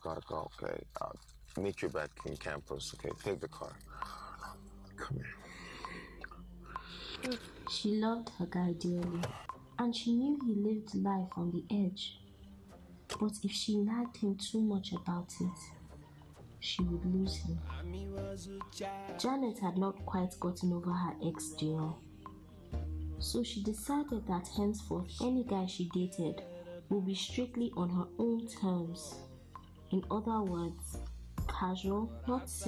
gotta go, okay? I'll meet you back in campus, okay? Take the car. Come here. She loved her guy dearly, and she knew he lived life on the edge. But if she nagged him too much about it, she would lose him. Janet had not quite gotten over her ex Dion, so she decided that henceforth any guy she dated would be strictly on her own terms. In other words, casual, not